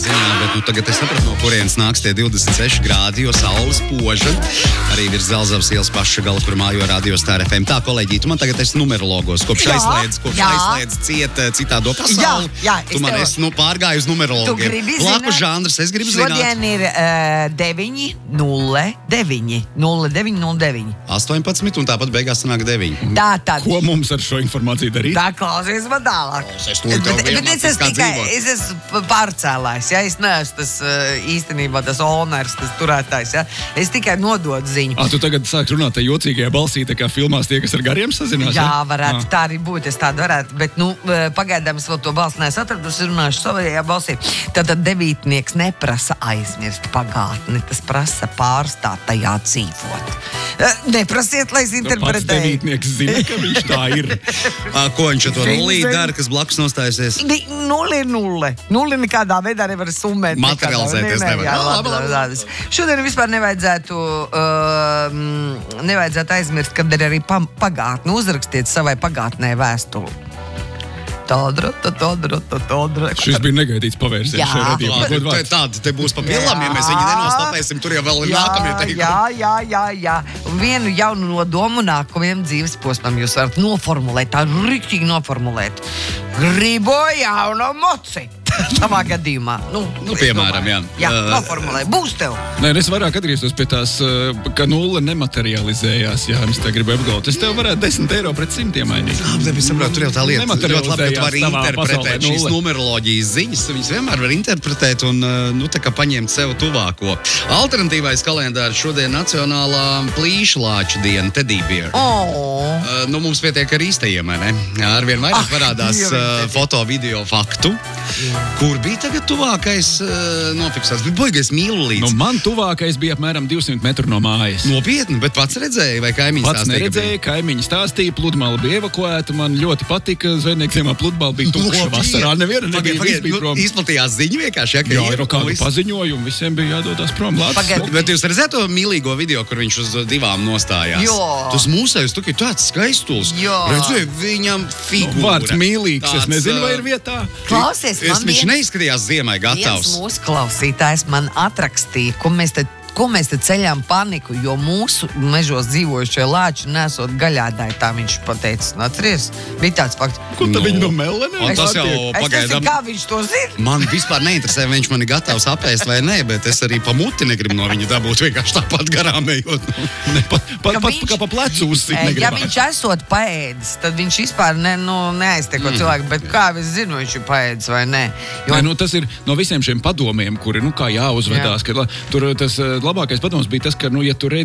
ziņā, bet tagad es sapratu, no kurienes nāks tie 26 grādi, jo saules poža. Arī virs Zelzavas ielas paša gala, kur mājo Radio Star FM. Tā, kolēģi, tu man tagad esi numerologos, kopš aizslēdz citādo pasauli. Tu man esi pārgāju uz numerologiem. Blaku žanrs, es gribu zināt. Šodien ir 9:09. 09:09. 18 un tāpat beigās sanāk 9. Tātad. Ko mums ar šo informāciju darīt? Tā klausies man tālāk. Bet es esmu pārcēlājs, ja? Es neesmu tas īstenībā tas oners, tas turētājs, ja? Es tikai nododu ziņu. Tu tagad sāks runāt tā jocīgajā balsī, tā kā filmās tie, kas ar gariem sazinās? Jā, varētu tā arī būt, es tādu varētu, bet, pagaidām es vēl to balsi neesmu atradusi, runāšu savajā balsī. Tātad devītnieks neprasa aizmirst pagātni, tas prasa pārstāt tajā dzīvot. Neprasiet, lai es interpretēju. Pats devītnieks zina, ka viņš tā ir. Ko viņš to nulī dara, kas blakus nostājusies? Nulli ir nulle. Nulli nekādā veidā nevar summēt. Materializēties nevar. Šodien vispār nevajadzētu aizmirst, kad ir arī pagātni. Uzrakstiet savai pagātnē vēstuli. Tādra. Šis bija negaidīts pavērsiens šajā radījumā. Tāda te būs pa pilām, ja mēs viņu nenostapēsim, tur jau vēl ir nākamie teikumi. Jā. Un vienu jaunu nodomu nākamajam dzīves posmam jūs varat noformulēt, tā riktīgi noformulēt. Gribu jaunu moci. Tavā gadījumā. Piemēram, jā. Jā, noformulē. Būs tev. Nē, es vairāk atgrieztos pie tās, ka nulle nematerializējās. Jā, es te gribu apgalvot. Es tev varētu 10 eiro pret 100 mainīt. Es saprotu, tur jau tā lieta. Ļoti labi, ka tu vari interpretēt šīs numeroloģijas ziņas. Viņas vienmēr var interpretēt un, tā kā paņemt sev tuvāko. Alternatīvais kalendārs šodien Nacionālā plīšlāča diena, Teddy Bear. Mums pietiek ar īstajiem, ne? Arvien vairāk parādās foto, video faktu. Kur bija tagad tuvākais nofiksēts? Boigais mīlu līdz. Man tuvākais bija apmēram 200 metru no mājas. Nopietni, bet pats redzēja, vai kaimiņi stāstīja? Pats neredzēja, kaimiņi stāstīja, pludmale bija evakuēta, man ļoti patika, zvejniekiem pludmale bija tukša vasarā. Neviena nebija, viss bija prom. Izplatījās ziņu vienkārši, jā, ir kādu paziņojumu, visiem bija jādodās prom. Bet jūs redzētu to mīlīgo video, kur viņš uz divām nostājās? Tas mūsējus, tu ir tāds skaistuls. Redzēju, viņam figūra. Vārds mīlīgs, es nezinu, vai ir vietā. Klausies, viņš neizskatījās ziemai gatavs. Viens mūsu klausītājs man atrakstīja, ko mēs te ceļām paniku, jo mūsu mežos dzīvojušie lāči nesot gaļādāji, tā viņš pateicis. Atceries? Bija tāds fakts. Ko tad viņi no melenē? Tas jau pagaidām. Es nezinu, kā viņš to zina. Man vispār neinteresē, vai viņš mani gatavs apēst vai nē, bet es arī pa muti negribu no viņa dabūt vienkārši tāpat garām ejot. Kā pa plecu uzsit negribētu. Ja viņš esot paēdis, tad viņš vispār neaiztieko cilvēku, bet kā es zinu, viņš ir paēdis vai nē. Tas ir no visiem šiem padomiem, kuri, kā jāuzvedās, ka tur tas labākais padoms bija tas, ka, ja tu redzi